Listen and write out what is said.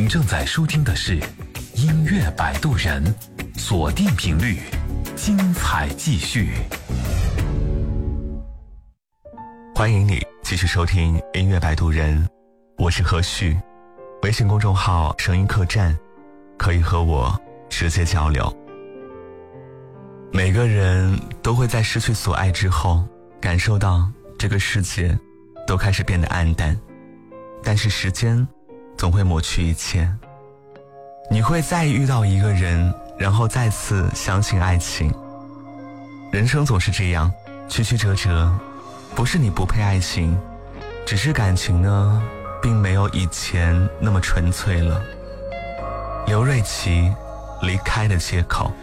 您正在收听的是音乐摆渡人，锁定频率，精彩继续。 欢迎你继续收听音乐摆渡人，我是何旭。微信公众号声音客栈，可以和我直接交流。每个人都会在失去所爱之后，感受到这个世界都开始变得暗淡，但是时间总会抹去一切。你会再遇到一个人，然后再次相信爱情。人生总是这样，曲曲折折，不是你不配爱情，只是感情呢，并没有以前那么纯粹了。刘瑞琦，离开的借口。